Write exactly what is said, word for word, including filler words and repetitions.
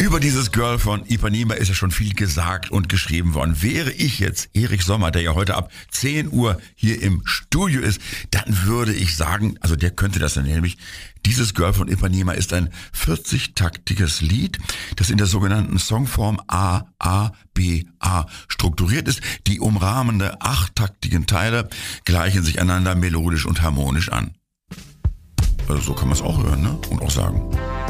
Über dieses Girl von Ipanema ist ja schon viel gesagt und geschrieben worden. Wäre ich jetzt Erich Sommer, der ja heute ab zehn Uhr hier im Studio ist, dann würde ich sagen, also der könnte das dann nämlich, dieses Girl von Ipanema ist ein vierzig-taktiges Lied, das in der sogenannten Songform A A B A strukturiert ist. Die umrahmende achttaktigen Teile gleichen sich einander melodisch und harmonisch an. Also so kann man es auch hören, ne? Und auch sagen.